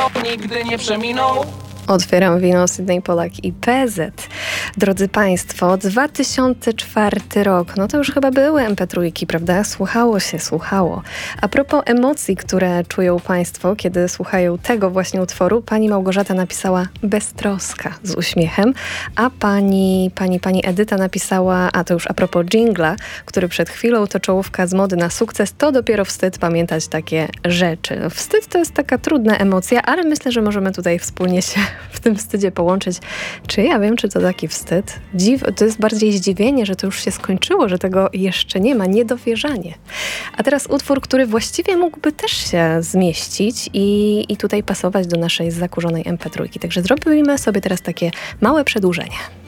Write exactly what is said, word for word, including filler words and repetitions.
mną nigdy nie przeminą. Otwieram wino Sydney Pollack i P Z. Drodzy Państwo, dwa tysiące czwarty rok, no to już chyba były em pe trzy, prawda? Słuchało się, słuchało. A propos emocji, które czują Państwo, kiedy słuchają tego właśnie utworu, pani Małgorzata napisała beztroska z uśmiechem, a pani, pani, pani Edyta napisała, a to już a propos dżingla, który przed chwilą to czołówka z mody na sukces, to dopiero wstyd pamiętać takie rzeczy. Wstyd to jest taka trudna emocja, ale myślę, że możemy tutaj wspólnie się w tym wstydzie połączyć. Czy ja wiem, czy to taki wstyd? Dziw, to jest bardziej zdziwienie, że to już się skończyło, że tego jeszcze nie ma, niedowierzanie. A teraz utwór, który właściwie mógłby też się zmieścić i, i tutaj pasować do naszej zakurzonej em pe trzy. Także zrobimy sobie teraz takie małe przedłużenie.